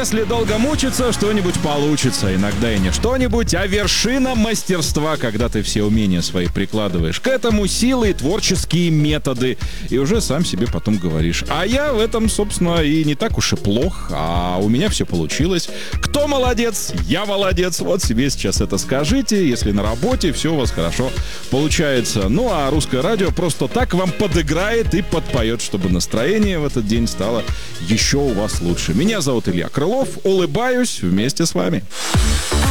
Если долго мучиться, что-нибудь получится. Иногда и не что-нибудь, а вершина мастерства, когда ты все умения свои прикладываешь к этому, силы и творческие методы. И уже сам себе потом говоришь: а я в этом, собственно, и не так уж и плох, а у меня все получилось. Кто молодец? Я молодец. Вот себе сейчас это скажите, если на работе все у вас хорошо получается. Ну, а русское радио просто так вам подыграет и подпоет, чтобы настроение в этот день стало еще у вас лучше. Меня зовут Илья Крылов. Улыбаюсь вместе с вами.